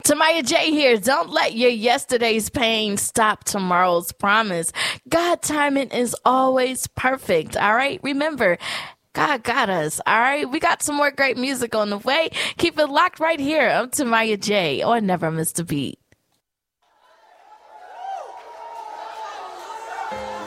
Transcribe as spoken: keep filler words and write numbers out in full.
Tamaya J here. Don't let your yesterday's pain stop tomorrow's promise. God timing is always perfect. All right. Remember, God got us. All right. We got some more great music on the way. Keep it locked right here. I'm Tamaya J on Never Miss a Beat.